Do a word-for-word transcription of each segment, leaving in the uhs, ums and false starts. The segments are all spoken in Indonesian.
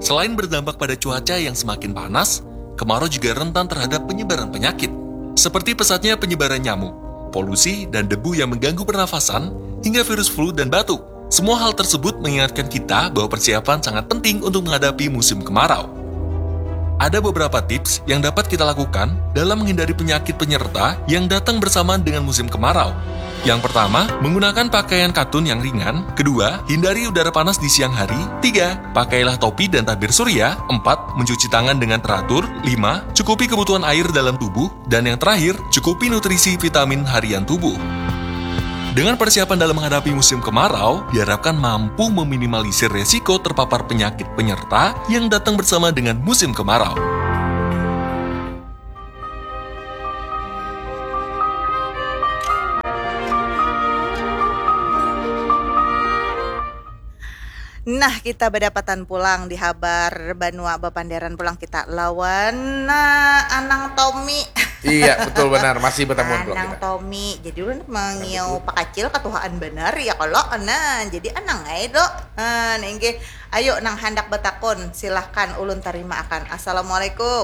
Selain berdampak pada cuaca yang semakin panas, kemarau juga rentan terhadap penyebaran penyakit, seperti pesatnya penyebaran nyamuk, polusi, dan debu yang mengganggu pernafasan, hingga virus flu dan batuk. Semua hal tersebut mengingatkan kita bahwa persiapan sangat penting untuk menghadapi musim kemarau. Ada beberapa tips yang dapat kita lakukan dalam menghindari penyakit penyerta yang datang bersamaan dengan musim kemarau. Yang pertama, menggunakan pakaian katun yang ringan. Kedua, hindari udara panas di siang hari. Tiga, pakailah topi dan tabir surya. Empat, mencuci tangan dengan teratur. Lima, cukupi kebutuhan air dalam tubuh. Dan yang terakhir, cukupi nutrisi vitamin harian tubuh. Dengan persiapan dalam menghadapi musim kemarau, diharapkan mampu meminimalisir resiko terpapar penyakit penyerta yang datang bersama dengan musim kemarau. Nah, kita berdapatan pulang di Habar Banua Bapanderan pulang kita lawan nah, Anang Tommy. Iya, betul benar, masih bertemu pulang Anang kita. Tommy. Jadi lu mengiau Pak Kacil ketuhaan benar ya kalau nah jadi Anang ai do. Nah, nengge ayo nang hendak betakon, silahkan ulun terima akan. Assalamualaikum.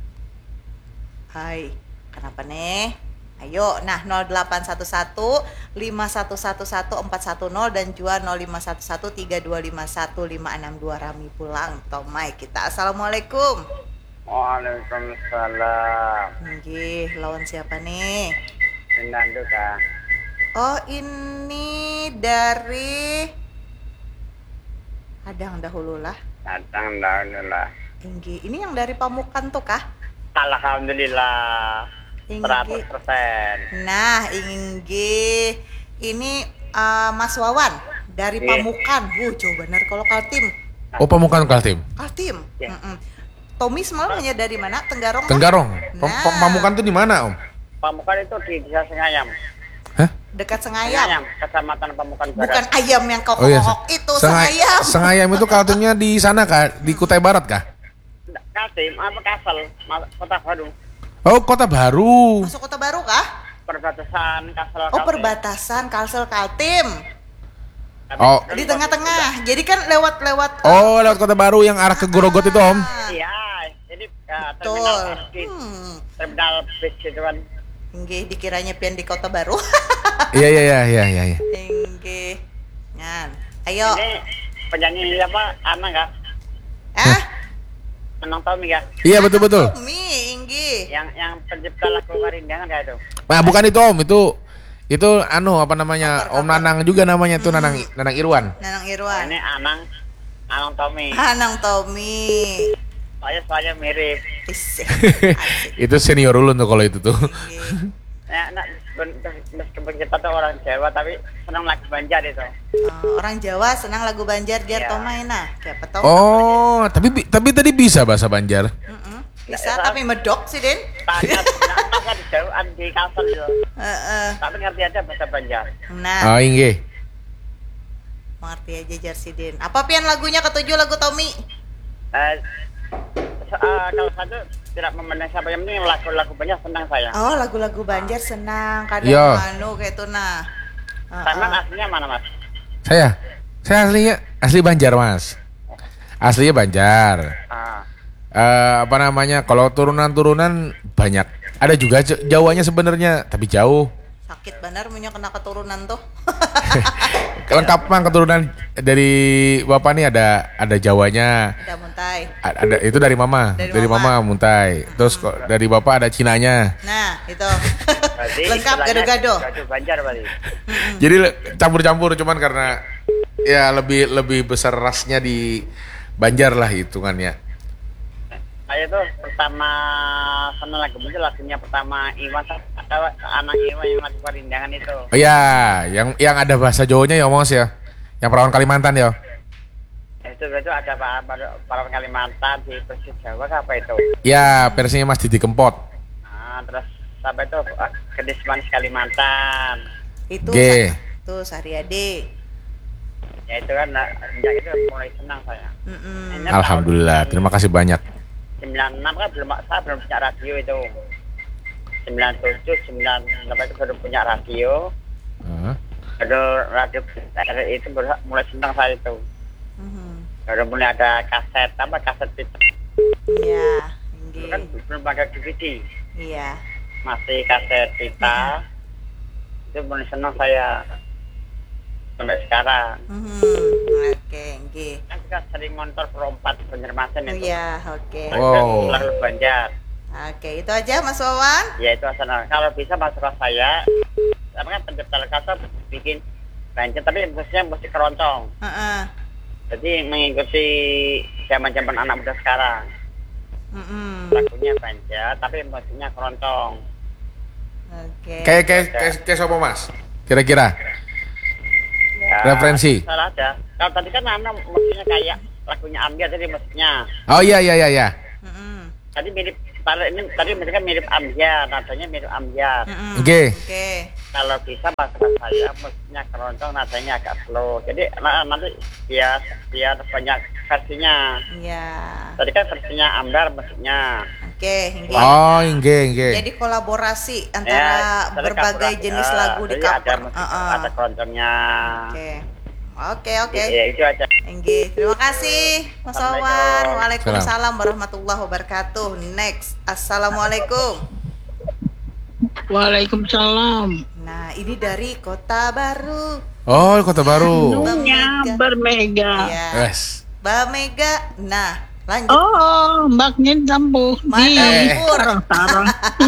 Hai, kenapa nih? Ayo, nah nol delapan satu satu lima satu satu satu empat satu nol dan juga nol lima satu satu tiga dua lima satu lima enam dua Rami pulang. Tomai kita. Assalamualaikum. Waalaikumsalam. Nggih, lawan siapa nih? Fernando kah? Oh, ini dari Hadang dahulu lah. Datang dahulu lah. Nggih, ini yang dari Pamukan tuh kah? Alhamdulillah. seratus Inggih. persen. Nah, Inggih. Ini uh, Mas Wawan dari Iya. Pamukan. Wuh, jauh bener kalau Kaltim. Oh, Pamukan Kaltim. Kaltim. Iya. Mm-mm. Tommy semalamnya dari mana? Tenggarong? kah? Tenggarong. Pam- Nah. Pam- Pamukan tuh di mana, Om? Pamukan itu di Desa Sengayam. Hah? Dekat Sengayam. Kecamatan Pamukan Bukan Barat. ayam yang kau Oh iya. kokok itu Senga- Sengayam. Sengayam itu Kaltimnya di sana kah? Di Kutai Barat kah? Kaltim apa Kasel, Ma- Kota Baru. Oh, Kota Baru. Masuk Kota Baru kah? Perbatasan Kasel. Oh, Kaltim. perbatasan Kalsel Kaltim. Tapi- Oh. tapi Di tengah-tengah. Jadi kan lewat-lewat Oh, lewat Kota Baru yang arah ke Gorogot itu, Om. Iya, jadi uh, Betul. terminal bis, Hmm. terminal bis itu kan. Nggih, dikiranya pian di Kota Baru. Iya, iya, iya, iya, iya. iya. Nggih. Ngan. Ayo. Ini penyanyi apa? Ana enggak? Ah, Menang Tommy enggak? Iya, betul-betul. Mi, Inggi. Yang yang pencipta lagu Warindangan enggak itu? Nah, bukan itu, Om. Itu itu anu apa namanya? Om Nanang juga namanya tuh Nanang Nanang Irwan. Nanang Nah, Irwan. ini Anang, Anang Tommy. Anang Tommy. Saya saya mirip. Isih. Asik. Itu senior ulun tuh kalau itu tuh. Nggih. Nah, nah ben- ben- meskipun kita tuh orang Jawa tapi senang lagu Banjar itu. Oh, orang Jawa senang lagu Banjar jar Iya. tomai nah. Siapa tahu. Oh, tapi bi- tapi tadi bisa bahasa Banjar. Mm-mm. Bisa Nah, tapi medok sih, Den. Tanya, nah, di Jawa di Kalsel itu. Heeh. Tapi ngerti aja bahasa Banjar. Nah, Oh, inggih. mengerti aja jar si Den. Apa pian lagunya ketujuh lagu Tommy? Eh, so- eh, kalau satu tidak memandang siapa yang penting lagu-lagu Banjar senang saya. Oh, lagu-lagu Banjar senang kadang Iya. anu kayak itu nah. Sama Heeh. aslinya mana mas? Saya saya aslinya asli Banjar, Mas. Aslinya Banjar. Ah, Eh, apa namanya? Kalau turunan-turunan banyak. Ada juga J- Jawanya sebenarnya, tapi jauh. Sakit benar punya kena keturunan tuh. Lengkap mang keturunan dari bapak nih ada ada Jawanya. Ada muntai. A- Ada itu dari mama, Dari dari, mama. mama, Muntai. Terus kok dari bapak ada Cinanya. Nah, itu. berarti Lengkap istilahnya gado-gado. gado Banjar berarti. Jadi le- campur-campur cuman karena ya lebih lebih besar rasnya di Banjar lah hitungannya. Saya tuh pertama senang lagu Banjar lagunya pertama Iwan atau anak Iwan yang lagu Warindangan itu. Oh ya, yang yang ada bahasa Jawanya ya Mas ya. Yang perawan Kalimantan ya. Itu itu ada para para Kalimantan di Persis Jawa apa itu? Ya, versinya Mas Didi Kempot. Nah, terus sampai itu ah, Gadis Manis Kalimantan. Itu G. Sa- tuh Sariade. Ya itu kan nah, sejak itu mulai senang saya. Mm-mm. Ini Alhamdulillah, terima kasih banyak. sembilan enam kan belum saya belum punya radio itu. sembilan tujuh, sembilan delapan itu baru punya radio. Heeh. Baru radio itu baru mulai senang saya itu. Mhm. Udah mulai ada kaset, apa kaset pita. Iya, Itu kan nggih. belum ada D V D. Iya. Masih kaset pita. Itu mulai senang saya sampai sekarang. Mhm. Oke, nggih. Kan kita sering ngontor perompat Banjarmasin itu. Iya, oke. Wow. Selalu Banjar. Oke, itu aja Mas Wawan. Ya itu asal. Kalau bisa masuk ke saya, apa kan pencipta kata bikin banjir, tapi musiknya musik keroncong. Heeh. Jadi mengikuti zaman-zaman anak muda sekarang. Mhm. Lagunya banjar, tapi musiknya keroncong. Oke. Kayak kayak kayak kayak siapa Mas? Kira-kira Ya, referensi. salah ada. Kalau tadi kan anak musiknya kayak lagunya Ambiar, jadi musiknya. Oh iya iya iya iya. Mhm. Tadi mirip, kalau ini tadi musiknya mirip Ambiar, nadanya mirip Ambiar. Mhm. Oke. Oke. Kalau bisa masuk ke saya musiknya keroncong, nadanya agak slow. Jadi nah, nanti biar biar banyak versinya. Iya. Tadi kan versinya Ambiar musiknya. Oke, nggih. Oh, nggih nggih. Jadi kolaborasi Ya, antara tadi berbagai cover, jenis eh, lagu di jadi ada cover. musik, Heeh. ada keroncongnya. Oke. Oke, oke. Ya, itu aja. Nggih, terima kasih Mas Wawan. Assalamualaikum. Waalaikumsalam warahmatullahi wabarakatuh. Next, Assalamualaikum. Waalaikumsalam. Nah, ini dari Kota Baru. Oh, Kota Baru. Dunia Mega. bermega. Ya. Wes. Mbak Mega. Nah, lanjut. Oh, mbaknya dampu di Madampur. sarang-sarang.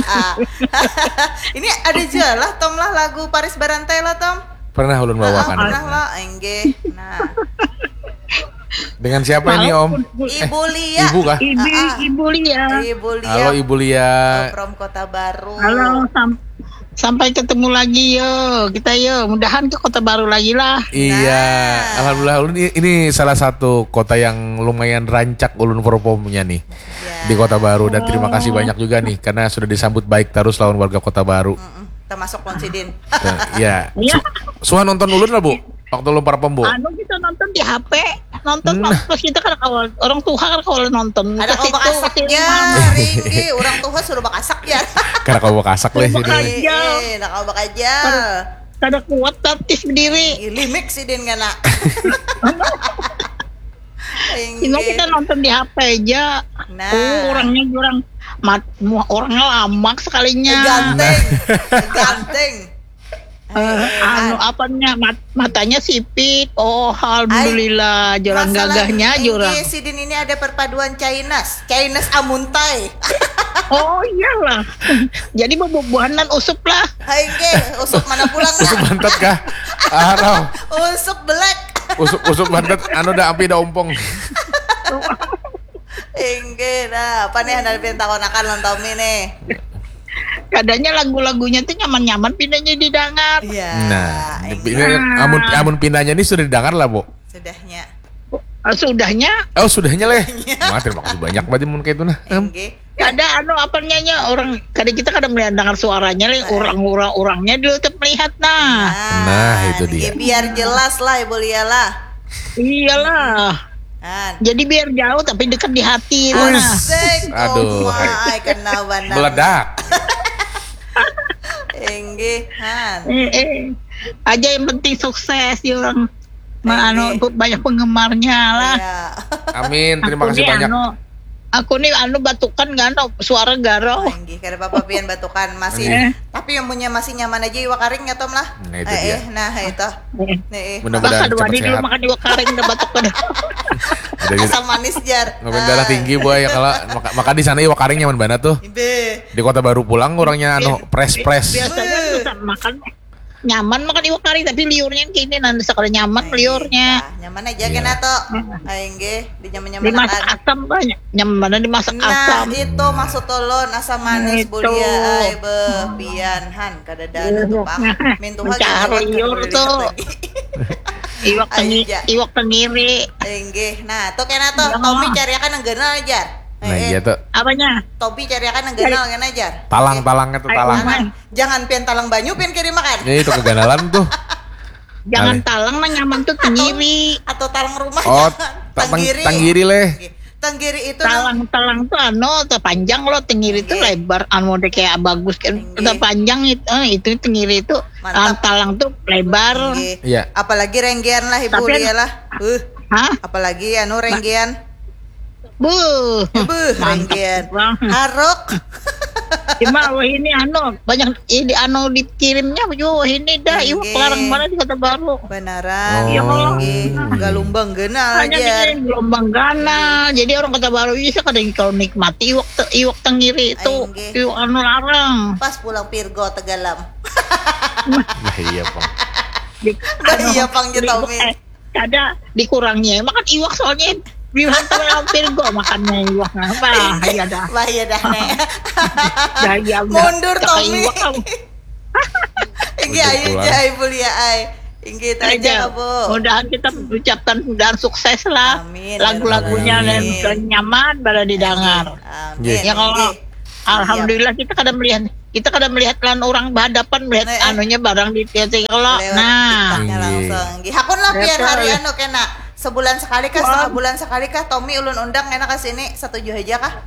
Ini ada juga lah Tom lah lagu Paris Barantai lah Tom. Pernah ulun Ah, bawakan. pernah lah, enggak. Nah, Dengan siapa ini Om? Ibu Lia. Ibu kah? Ibu, Ah, ah. Ibu Lia. Ibu Lia. Halo Ibu Lia. From Kota Baru. Halo, sam- sampai ketemu lagi yo. Kita yo, mudahan ke Kota Baru lagi lah. Iya, Nah. alhamdulillah ulun ini, ini salah satu kota yang lumayan rancak ulun performnya nih Ya. di Kota Baru dan terima kasih banyak juga nih karena sudah disambut baik terus lawan warga Kota Baru. Mm-mm, termasuk Konsidin. Dan, ya, Iya. Su- Suha nonton ulun lah Bu waktu ulun para pembo. Anu kita nonton di H P, nonton Nah. terus kita kan awal orang tua kan kalau nonton Ada ke kau situ, bakasak ke ya, rumah. Ringgi. Orang tua suruh bakasak ya. Karena kau kasak lah Terima sini. kasih. Iya. Eh, nak kau bakaja. Kada kuat artis berdiri. Limik sih din ngana. Ini kita nonton di H P aja. Nah. Oh, orangnya orang mat, orangnya lama sekalinya. Ganteng. Ganteng. Eh, anu apanya mat, matanya sipit. Oh, alhamdulillah, jurang gagahnya jurang. Ini Sidin ini ada perpaduan Chinese, Chinese amuntai. Oh iyalah. Jadi buah-buahan usup lah. Hai ge, usuk mana pulang Usuk nak? bantet kah? Ah, no. Usuk black. Usuk usuk bantet anu dah api dah ompong. Engge, nah, apa nih anda pinta konakan lontong nih? Kadangnya lagu-lagunya tuh nyaman-nyaman pindahnya didengar. Iya. Nah, engge. ini amun amun pindahnya ini sudah didengar lah Bu. Sudahnya. Ah, Sudahnya Oh sudahnya leh. Wah terima kasih banyak berarti mun kayak itu nah. Em. Engge. ada anu apanya orang kadang kita kadang melihat dengar suaranya lah orang-orang orangnya dulu tetap melihat nah. Nah, itu engge, dia. biar jelas lah Ibu Lia lah. Iyalah. Nah, Jadi biar jauh tapi dekat di hati lah. asik. Aduh. Oh my, kena bandang. Meledak. Engge, Han. Eh, eh. Aja yang penting sukses ya orang. Ma, anu, Engge. banyak penggemarnya lah. Ya. Amin, terima Aku kasih nih banyak. Anu, aku nih anu batukan gak anu, suara garau. Engge, kada apa-apa pian batukan masih. Eh. Tapi yang punya masih nyaman aja iwa karing ya Tom lah. Nah, itu eh, dia. eh, nah itu. Eh. Nih, eh. Mudah-mudahan Maka dua cepat di dulu sehat. makan dua karing udah batuk pada. Ada di Asam manis jar. ngobrol darah tinggi boy ya kalau maka, maka di sana iwa karing nyaman banget tuh. Ibe. Di Kota Baru pulang orangnya anu press-press. Biasanya susah makan nyaman makan iwak kari tapi liurnya kini nanti sekali nyaman liurnya. Nah, nyaman aja Iya. kena to. Engge, di nyaman-nyaman Dimasak asam banyak nyaman mana dimasak Nah, asam. itu maksud tolon asam manis Itu. bulia ai be pian han kada dana tuh Pak. Mintu Mencari liur tuh. Iwak tengi, Aja. iwak tengiri. Engge. Nah, tuh kena tuh Ya. Tommy cari akan nenggenal aja. Nah iya tuh Apanya? Tobi cari akan nenggenal kan aja. talang-talangnya tuh talang. Ayo, Jangan pian talang banyu pian kirim makan. Ini itu keganalan tuh. Jangan Ale. talang nah nyaman tuh tengiri. Atau talang rumah Oh, jangan. ta- tang- tanggiri leh. Tanggiri itu nang- Talang-talang tuh anu tuh panjang loh tengiri itu Oke. lebar anu deh kayak bagus kan. Tinggi. Udah panjang itu eh, itu tengiri itu Mantap. talang tuh lebar. Engge. Iya. Apalagi renggian lah Ibu Tapi- Lia lah. Uh. Hah? Apalagi anu renggian. Buh. Beuh, renggian. banget. Arok. Cuma wah ini anu banyak ini anu dikirimnya juga wah ini dah iwak Oke. larang mana di Kota Baru. Benaran. Oh. Nggih, galumbang geunal Hanya aja. di gelombang ganal. Jadi orang Kota Baru bisa kadang kalau nikmati iwak te- iwak tengiri itu Aing ge. iwak anu larang. Pas pulang Virgo Tegalam. Lah iya, Bang. Di- Dah anu, iya Pang di- Jetomi. eh, ada dikurangnya makan iwak soalnya dihantam hampir go makannya iwak apa ya dah Wah iya dah nek. daya Mundur Tommy. iwak kamu Inggih ayu pulang. jai mulia ai. Inggih aja aja Bu. mudahan kita ucapkan mudahan sukses lah Amin. lagu-lagunya dan Amin. dan nyaman pada didengar Amin. ya kalau Inggih. alhamdulillah kita kadang melihat kita kadang melihat lan orang berhadapan melihat Nah, eh. anunya barang di titik kalau Lewat nah TikToknya Inggih. langsung. Nggih, hakun lah biar Betul. hari anu kena sebulan sekali kah, Wah. setengah bulan sekali kah Tommy ulun undang kena ke sini setuju aja kah?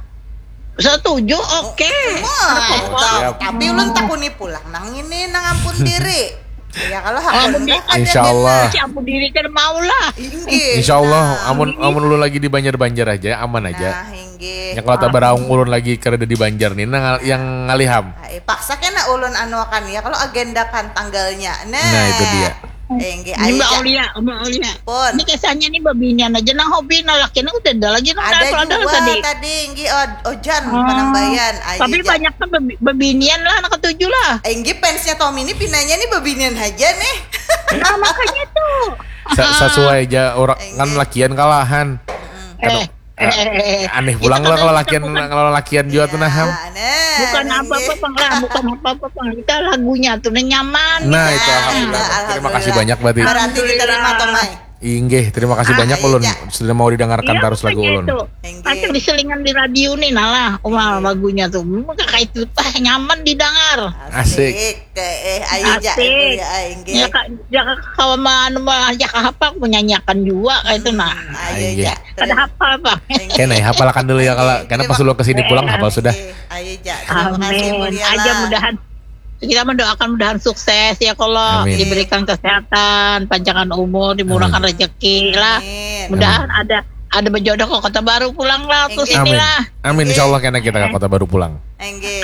setuju oke Wah, Siap. tapi ulun takuni pulang nang ini nang ampun diri. Ya kalau hakun Ampun kah ada Insya Allah. si ampun diri kan mau lah Inggih. Insya Allah, Nah, amun amun lu lagi di Banjar-Banjar aja, aman aja. Nah, inggih. Yang kalau tabaraung ulun lagi kereda di Banjar nih, nah, yang ngaliham. Ay, paksa kena ulun anu akan ya kalau agendakan tanggalnya. Nah, Nah, itu dia. Inggih, ini ayo Mbak ja. Aulia, Mbak Aulia. Pun. Ini kesannya nih babinian aja nah hobi nah laki nah udah ada lagi nah Ada kalau juga tadi. tadi, inggih oh, ojan Oh, penambayan. Ayo Tapi ja. banyak kan babi- babinian lah anak ketujuh lah. Inggih fansnya Tommy ini pinanya nih babinian aja nih. Nah makanya tuh. Sa- sesuai aja orang kan lakian kalahan. Eh, eh, eh, eh. Aneh Kita pulang lah kadang kalau kita lakian bukan, kalau lakian juga tuh nah. Ham. Nah, bukan nah, apa-apa inggih. bang lah, bukan apa-apa bang. Kita lagunya tuh nah, nyaman. Nah, gitu. itu alhamdulillah. Terima Alhamdulillah. kasih banyak berarti. Berarti diterima Tomai. Inggih, terima kasih Ah, banyak iya, ulun ja. sudah mau didengarkan Iya, terus lagu makanya ulun. itu. Inggih. Pasti diselingan di radio nih nah lah, umar lagunya tuh. Maka kayak itu tah nyaman didengar. Asik. Eh, ayo ja, Asik. ya inggih. Ya kak, ya kawan mana mah ya apa menyanyikan juga kayak itu nah. Ayo Inggih. ja. Ada apa bang? Kena ya, hafalkan dulu ya kalau karena pas lu kesini pulang hafal sudah. Ayo ja. Terima kasih Amin. mulia Aja lah. mudahan kita mendoakan mudahan sukses ya kalau Amin. diberikan kesehatan, panjangan umur, dimurahkan rezeki lah. Amin. Mudahan ada ada berjodoh kok Kota Baru pulang lah terus Amin. Amin. inilah. Amin insya Allah karena kita ke kota baru pulang. Inggih.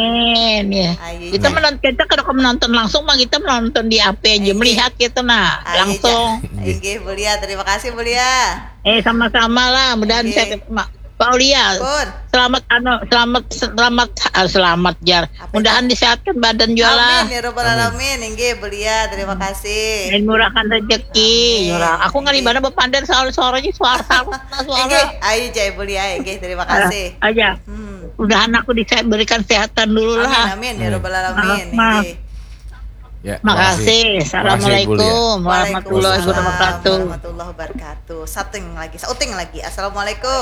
Amin ya. Ayo, Kita ja. menonton kita kalau menonton langsung mah kita menonton di H P aja Amin. melihat gitu nah Ayo, langsung. ja. Inggih mulia, terima kasih mulia. Eh sama-sama lah mudahan Amin. saya Ma- Pak Aulia Pun. selamat anu selamat selamat ah, selamat jar. Apa Mudahan disehatkan badan jualan. Amin ya rabbal alamin. Inggih mulia, terima kasih. Dan murahkan rezeki. Murah. Aku nggak mana berpandang soal suaranya suara suara. Inggih, ayo ja mulia, inggih terima kasih. Aja. Hmm. Mudahan aku diberikan kesehatan dulu Amin lah. amin ya rabbal alamin. Maaf, Inggih. Ya, Makasih. Assalamualaikum warahmatullahi Waalaikumsalam wabarakatuh. warahmatullahi wabarakatuh. Satu yang lagi, sauting lagi. Assalamualaikum.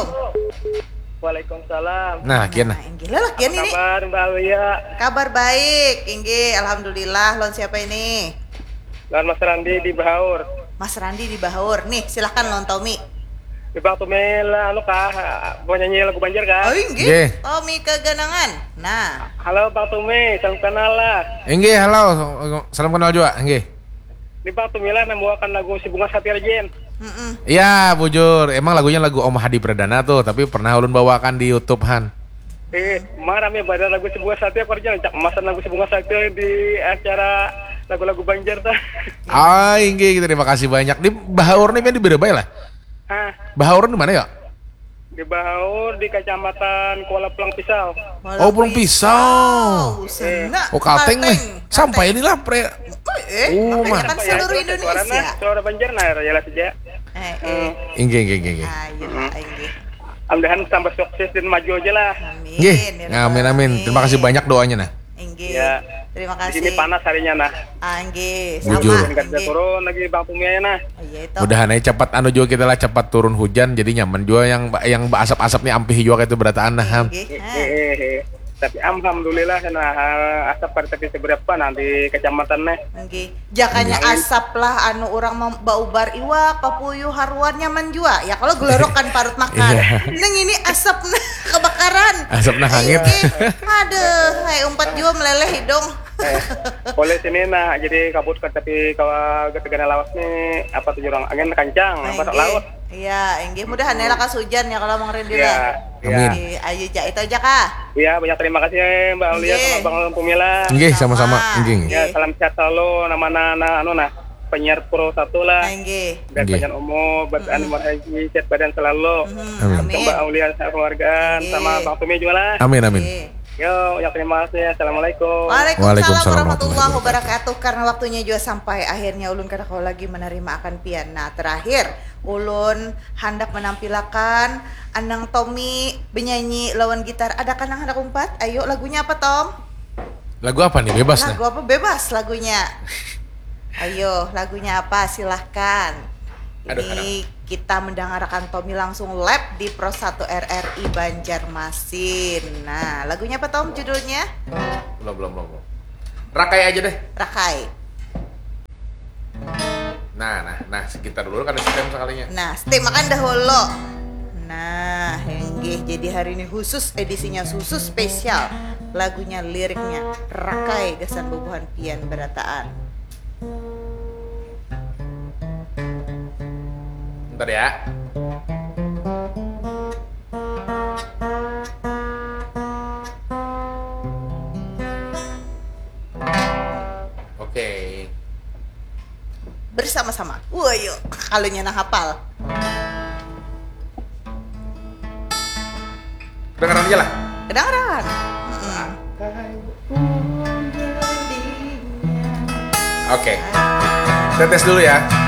Waalaikumsalam. Nah, kian nah. Nah, inggih lah kian ini. Kabar Mbak Aulia. Kabar baik, inggih. Alhamdulillah. Lon siapa ini? Dan Mas Randi di Bahaur. Mas Randi di Bahur. Nih, silahkan Lon Tommy. Di Bang Tumela, anu kah? Mau nyanyi lagu Banjar Oh, kah? inggih. Inggih. Tommy keganangan. Nah, Halo Bang Tume, salam kenal lah. Inggih, halo. Salam kenal juga, inggih. Di Bang Tumela membawakan lagu Si Bunga Satir Jen. mm-mm. Iya, bujur. Emang lagunya lagu Om Hadi Perdana tuh, tapi pernah ulun bawakan di YouTube Han. Eh, marah ya pada lagu Si Bunga Satir kerja cak emasan lagu Si Bunga Satir di acara lagu-lagu Banjar tah. Ah, inggih, terima kasih banyak. Di Bahaur nih di Berebay lah. Hah, Bahaur di mana ya? di Bahaur di Kecamatan Kuala Pelang Pisau. Oh, Pulang Pisau. Oh, senang. Oh, Kalteng nih. Sampai inilah pre. Eh, Oh, makanya kan mah. seluruh Suara Indonesia. suara Banjar nah ya lah saja. Eh, eh. Inggih, inggih, inggih. Ayo lah, inggih. Alhamdulillah tambah sukses dan maju aja lah. Amin. Inggih. ya Amin, rabbal amin. Terima kasih alamin. banyak doanya nah. Inggih. Ya. Terima Di kasih. sini panas harinya nah. Ah, inggih. Bujur. Sama. Enggak bisa Inggih. turun lagi Bang Tumia nah. Oh, iya itu. Mudahan aja cepat anu juga kita lah cepat turun hujan jadi nyaman juga yang yang asap-asap nih ampih juga itu berataan nah. Ham. Inggih. Ah. Eh, tapi alhamdulillah nah asap pada tapi seberapa nanti kecamatan nih. Nggih. Jakanya asap lah anu orang mau baubar iwak, papuyu haruan nyaman jua. Ya kalau gelorokan parut makan. Iya. Neng ini asap kebakaran. Asap nah hangit. Nggih. Aduh, hai umpat jua meleleh hidung. Eh, boleh sini nah jadi kabut ke tapi kalau ketegana lawas nih apa tuh jurang angin kencang apa laut. Iya, enggih mudahan ela kas hujan ya kalau Mang Rindi Iya. lah. Amin. Ayo ja itu aja kah? Iya, banyak terima kasih Mbak Aulia Nggih. sama Bang Pumila. Nggih, sama-sama. Nggih. Ya, salam sehat selalu nama na anu nah penyiar Pro satu lah. Enggih. Dan Nggih. panjang umur, bertahan haji, sehat badan selalu. Amin. Untuk Mbak Aulia keluarga Nggih. sama Bang Pumi juga lah. Amin, amin. Nggih. Yo, ya terima kasih. Assalamualaikum. Waalaikumsalam Waalaikumsalam warahmatullahi warahmatullahi wabarakatuh. Karena waktunya juga sampai akhirnya ulun kada kau lagi menerima akan pian. Nah terakhir ulun hendak menampilkan Anang Tommy penyanyi lawan gitar. Ada kanang hendak umpat? Ayo lagunya apa Tom? Lagu apa nih? Bebas nah. Lagu apa bebas lagunya? Ayo lagunya apa? Silahkan. Aduh, Ini kita mendengarkan Tommy langsung live di Pro satu R R I Banjarmasin. Nah lagunya apa Tom judulnya? Belum, belum, belum. belum. Rakai aja deh. Rakai. Nah, nah, nah, sekitar dulu kan stem sekalinya. Nah, stay makan dahulu. Nah, enggih jadi hari ini khusus edisinya khusus spesial. Lagunya liriknya Rakai Gasan Bubuhan Pian Berataan. Bentar ya. Oke. Bersama-sama. Wah, yuk. Kalau nyana hafal. Dengeran aja lah. Kedengeran. Oke. Kita tes dulu ya.